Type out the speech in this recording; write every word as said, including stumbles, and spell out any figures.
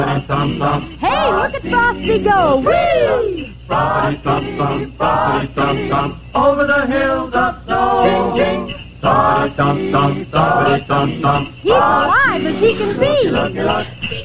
Hey, look at Frosty go! Whee! Frosty thump thump, Frosty thump thump, over the hills of snow. Ching ching. Frosty thump thump, Frosty thump thump. He's alive as he can be.